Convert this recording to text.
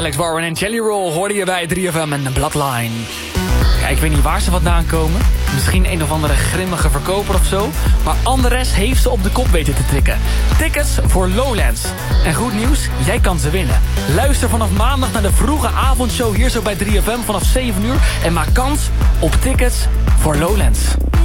Alex Warren en Jelly Roll hoorde je bij 3FM en de Bloodline. Ja, ik weet niet waar ze vandaan komen. Misschien een of andere grimmige verkoper of zo. Maar Anderes heeft ze op de kop weten te tikken. Tickets voor Lowlands. En goed nieuws, jij kan ze winnen. Luister vanaf maandag naar de vroege avondshow hier zo bij 3FM vanaf 7 uur. En maak kans op tickets voor Lowlands.